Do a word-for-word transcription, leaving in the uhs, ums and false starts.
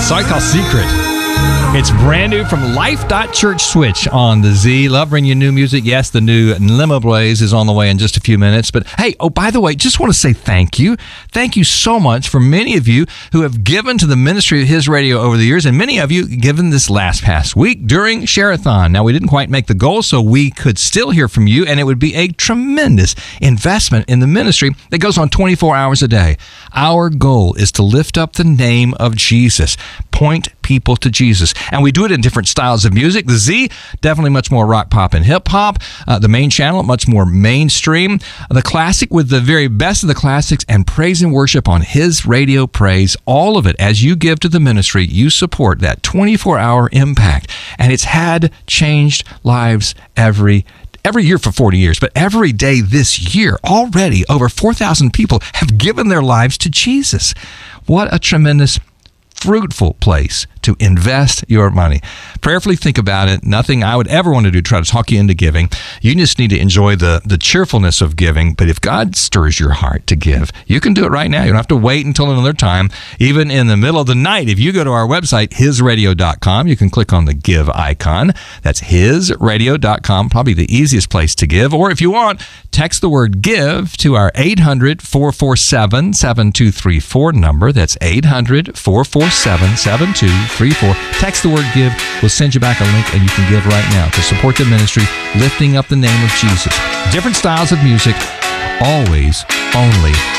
song called Secret. It's brand new from Life dot Church Switch on the Z. Love bringing you new music. Yes, the new Limo Blaze is on the way in just a few minutes. But hey, oh, by the way, just want to say thank you. Thank you so much for many of you who have given to the ministry of His Radio over the years, and many of you given this last past week during Share-a-thon. Now, we didn't quite make the goal, so we could still hear from you, and it would be a tremendous investment in the ministry that goes on twenty-four hours a day. Our goal is to lift up the name of Jesus, point people to Jesus. And we do it in different styles of music. The Z, definitely much more rock, pop, and hip hop. Uh, the main channel, much more mainstream. The classic with the very best of the classics, and praise and worship on His Radio Praise. All of it, as you give to the ministry, you support that twenty-four hour impact. And it's had changed lives every Every year for forty years, but every day this year, already over four thousand people have given their lives to Jesus. What a tremendous, fruitful place to invest your money. Prayerfully think about it. Nothing I would ever want to do to try to talk you into giving. You just need to enjoy the, the cheerfulness of giving. But if God stirs your heart to give, you can do it right now. You don't have to wait until another time. Even in the middle of the night, if you go to our website, his radio dot com, you can click on the give icon. That's his radio dot com, probably the easiest place to give. Or if you want, text the word give to our eight hundred, four four seven, seven two three four number. That's eight hundred, four four seven, seven two three four. Text the word give. We'll send you back a link, and you can give right now to support the ministry, lifting up the name of Jesus. Different styles of music, always only